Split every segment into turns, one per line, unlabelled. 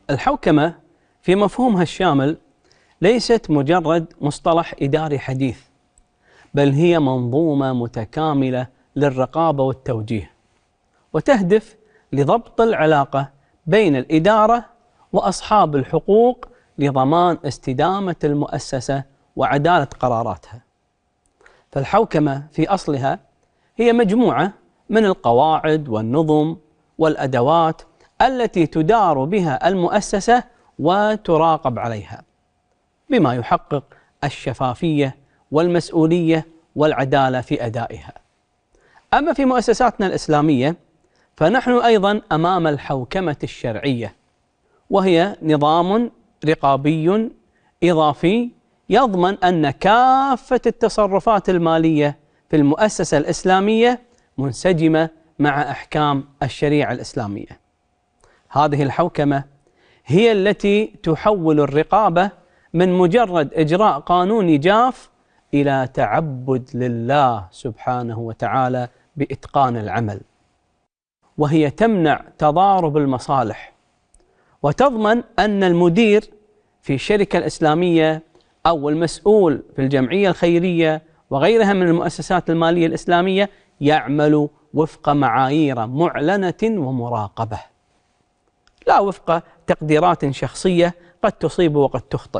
الحوكمة في مفهومها الشامل ليست مجرد مصطلح إداري حديث، بل هي منظومة متكاملة للرقابة والتوجيه، وتهدف لضبط العلاقة بين الإدارة وأصحاب الحقوق لضمان استدامة المؤسسة وعدالة قراراتها. فالحوكمة في أصلها هي مجموعة من القواعد والنظم والأدوات التي تدار بها المؤسسة وتراقب عليها، بما يحقق الشفافية والمسؤولية والعدالة في أدائها. أما في مؤسساتنا الإسلامية فنحن أيضا أمام الحوكمة الشرعية، وهي نظام رقابي إضافي يضمن أن كافة التصرفات المالية في المؤسسة الإسلامية منسجمة مع أحكام الشريعة الإسلامية. هذه الحوكمة هي التي تحول الرقابة من مجرد إجراء قانوني جاف إلى تعبد لله سبحانه وتعالى بإتقان العمل، وهي تمنع تضارب المصالح، وتضمن أن المدير في الشركة الإسلامية أو المسؤول في الجمعية الخيرية وغيرها من المؤسسات المالية الإسلامية يعمل وفق معايير معلنة ومراقبة، لا وفق تقديرات شخصية قد تصيب وقد تخطئ.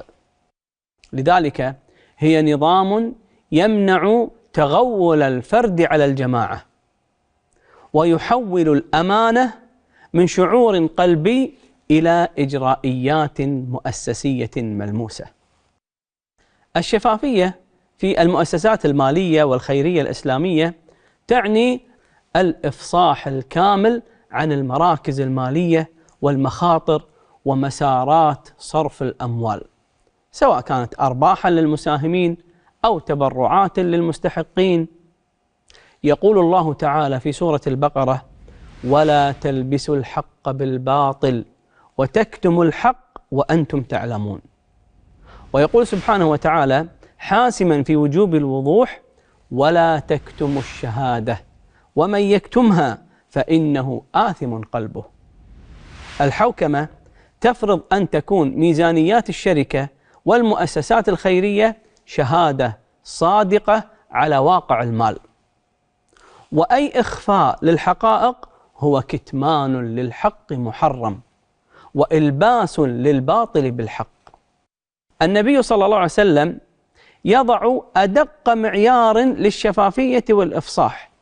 لذلك هي نظام يمنع تغول الفرد على الجماعة، ويحول الأمانة من شعور قلبي إلى إجرائيات مؤسسية ملموسة. الشفافية في المؤسسات المالية والخيرية الإسلامية تعني الإفصاح الكامل عن المراكز المالية والمخاطر ومسارات صرف الأموال، سواء كانت أرباحا للمساهمين أو تبرعات للمستحقين. يقول الله تعالى في سورة البقرة: ولا تلبسوا الحق بالباطل وتكتموا الحق وأنتم تعلمون. ويقول سبحانه وتعالى حاسما في وجوب الوضوح: ولا تكتموا الشهادة ومن يكتمها فإنه آثم قلبه. الحوكمة تفرض أن تكون ميزانيات الشركة والمؤسسات الخيرية شهادة صادقة على واقع المال، وأي إخفاء للحقائق هو كتمان للحق محرم وإلباس للباطل بالحق. النبي صلى الله عليه وسلم يضع أدق معيار للشفافية والإفصاح